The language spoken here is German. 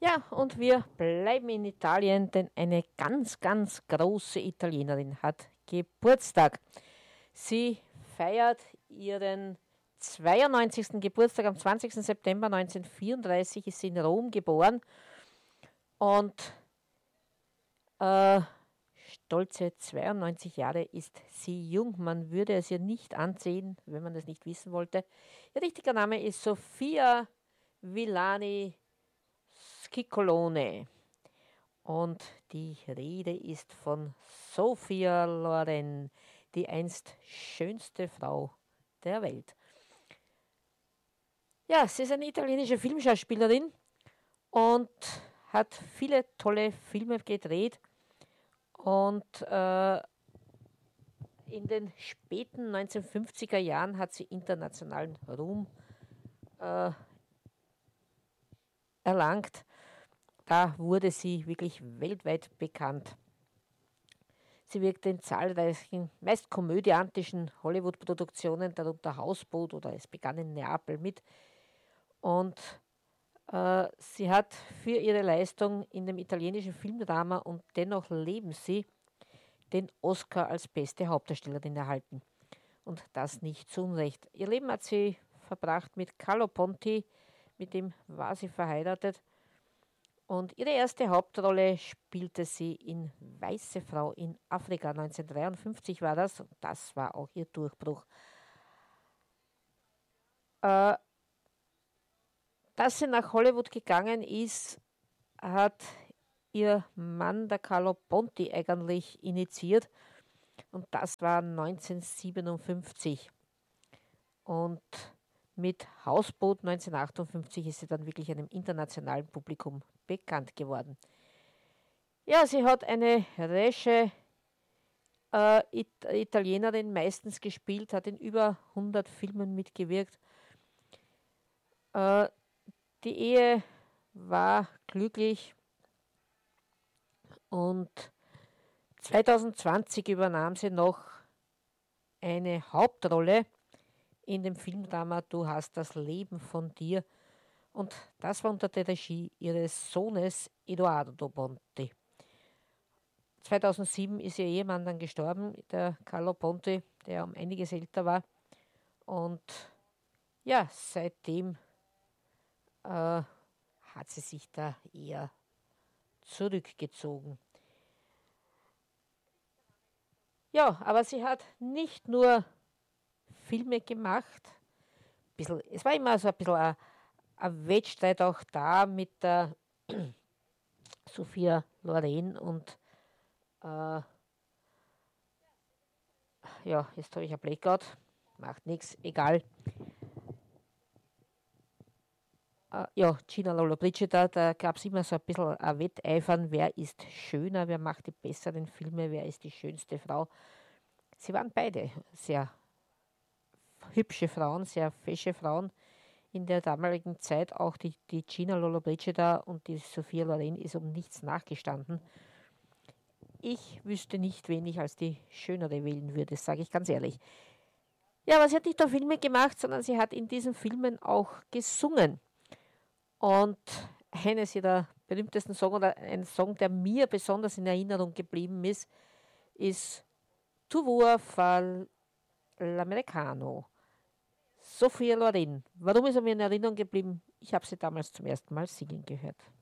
Ja, und wir bleiben in Italien, denn eine ganz, ganz große Italienerin hat Geburtstag. Sie feiert ihren 92. Geburtstag am 20. September 1934, ist sie in Rom geboren und äh, stolze 92 Jahre ist sie jung. Man würde es ihr nicht ansehen, wenn man es nicht wissen wollte. Ihr richtiger Name ist Sofia Villani Schiccolone. Und die Rede ist von Sophia Loren, die einst schönste Frau der Welt. Ja, sie ist eine italienische Filmschauspielerin und hat viele tolle Filme gedreht. Und in den späten 1950er Jahren hat sie internationalen Ruhm erlangt. Da wurde sie wirklich weltweit bekannt. Sie wirkte in zahlreichen, meist komödiantischen Hollywood-Produktionen, darunter Hausboot oder Es begann in Neapel mit. Und sie hat für ihre Leistung in dem italienischen Filmdrama Und dennoch leben sie den Oscar als beste Hauptdarstellerin erhalten. Und das nicht zu Unrecht. Ihr Leben hat sie verbracht mit Carlo Ponti, mit dem war sie verheiratet. Und ihre erste Hauptrolle spielte sie in Weiße Frau in Afrika. 1953 war das. Und das war auch ihr Durchbruch. Dass sie nach Hollywood gegangen ist, hat ihr Mann, der Carlo Ponti, eigentlich initiiert. Und das war 1957. Und mit Hausboot 1958 ist sie dann wirklich einem internationalen Publikum bekannt geworden. Ja, sie hat eine resche Italienerin meistens gespielt, hat in über 100 Filmen mitgewirkt. Die Ehe war glücklich und 2020 übernahm sie noch eine Hauptrolle in dem Filmdrama Du hast das Leben von dir. Und das war unter der Regie ihres Sohnes Edoardo Ponti. 2007 ist ihr Ehemann dann gestorben, der Carlo Ponti, der um einiges älter war. Und ja, seitdem hat sie sich da eher zurückgezogen. Ja, aber sie hat nicht nur Filme gemacht. Es war immer so ein bisschen ein Wettstreit auch da mit der Sophia Loren und ja, jetzt habe ich ein Blackout, macht nichts, egal. Ja, Gina Lollobrigida, da gab es immer so ein bisschen ein Wetteifern, wer ist schöner, wer macht die besseren Filme, wer ist die schönste Frau. Sie waren beide sehr hübsche Frauen, sehr fesche Frauen in der damaligen Zeit. Auch die Gina Lollobrigida und die Sophia Loren ist um nichts nachgestanden. Ich wüsste nicht, wen ich als die Schönere wählen würde, sage ich ganz ehrlich. Ja, aber sie hat nicht nur Filme gemacht, sondern sie hat in diesen Filmen auch gesungen. Und eines ihrer berühmtesten Songs oder ein Song, der mir besonders in Erinnerung geblieben ist Tu vuoi far l'americano. Sophia Loren. Warum ist er mir in Erinnerung geblieben? Ich habe sie damals zum ersten Mal singen gehört.